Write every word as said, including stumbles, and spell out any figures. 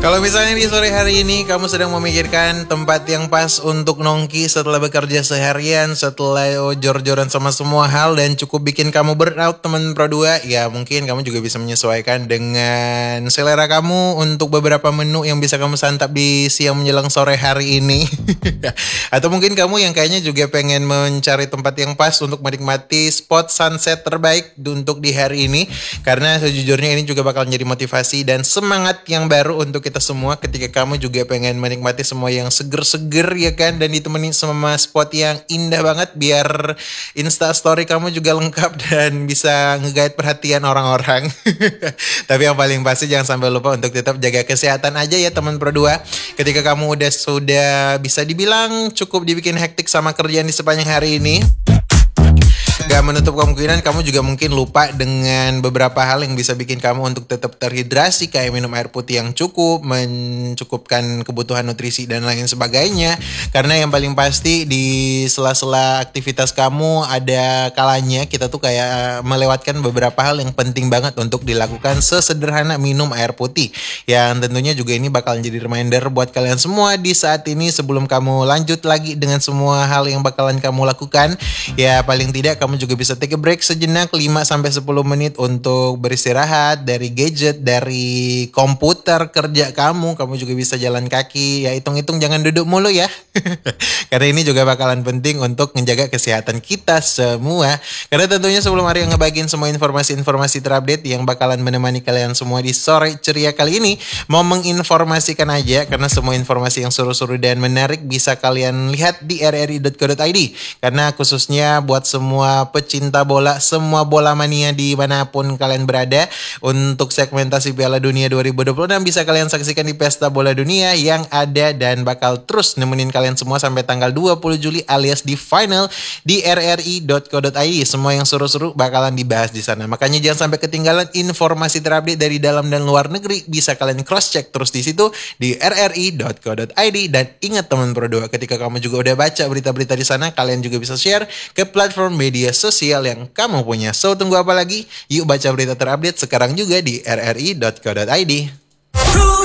Kalau misalnya di sore hari ini kamu sedang memikirkan tempat yang pas untuk nongki setelah bekerja seharian, setelah jor-joran sama semua hal dan cukup bikin kamu burnout teman Pro dua, ya mungkin kamu juga bisa menyesuaikan dengan selera kamu untuk beberapa menu yang bisa kamu santap di siang menjelang sore hari ini. Atau mungkin kamu yang kayaknya juga pengen mencari tempat yang pas untuk menikmati spot sunset terbaik untuk di hari ini. Karena sejujurnya ini juga bakal menjadi motivasi dan semangat yang baru untuk kita semua ketika kamu juga pengen menikmati semua yang seger-seger ya kan, dan ditemenin sama spot yang indah banget biar Insta story kamu juga lengkap dan bisa nge-guide perhatian orang-orang. Tapi yang paling pasti jangan sampai lupa untuk tetap jaga kesehatan aja ya teman Pro dua. Ketika kamu udah sudah bisa dibilang cukup dibikin hektik sama kerjaan di sepanjang hari ini, gak menutup kemungkinan kamu juga mungkin lupa dengan beberapa hal yang bisa bikin kamu untuk tetap terhidrasi, kayak minum air putih yang cukup, mencukupkan kebutuhan nutrisi dan lain sebagainya. Karena yang paling pasti di sela-sela aktivitas kamu ada kalanya kita tuh kayak melewatkan beberapa hal yang penting banget untuk dilakukan, sesederhana minum air putih. Yang tentunya juga ini bakal jadi reminder buat kalian semua di saat ini sebelum kamu lanjut lagi dengan semua hal yang bakalan kamu lakukan. Ya paling tidak kamu juga bisa take a break sejenak lima sampai sepuluh menit untuk beristirahat dari gadget, dari komputer kerja kamu. Kamu juga bisa jalan kaki, ya hitung-hitung jangan duduk mulu ya. Karena ini juga bakalan penting untuk menjaga kesehatan kita semua. Karena tentunya sebelum Aryo ngebagiin semua informasi-informasi terupdate yang bakalan menemani kalian semua di sore ceria kali ini, mau menginformasikan aja karena semua informasi yang seru-seru dan menarik bisa kalian lihat di r r i dot co dot i d. Karena khususnya buat semua pecinta bola, semua bola mania dimanapun kalian berada, untuk segmentasi Piala Dunia dua ribu dua puluh enam bisa kalian saksikan di Pesta Bola Dunia yang ada dan bakal terus nemenin kalian semua sampai tanggal dua puluh Juli alias di final di r r i dot co dot i d. Semua yang seru-seru bakalan dibahas di sana. Makanya jangan sampai ketinggalan informasi terupdate dari dalam dan luar negeri. Bisa kalian cross check terus di situ di r r i dot co dot i d. Dan ingat teman Pro dua, ketika kamu juga udah baca berita-berita di sana, kalian juga bisa share ke platform media sosial yang kamu punya. So tunggu apa lagi? Yuk baca berita terupdate sekarang juga di r r i dot co dot i d.